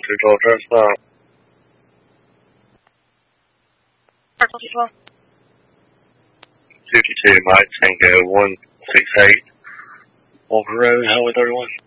12. 52 Mike Tango 168 Walker Road, Highway 31.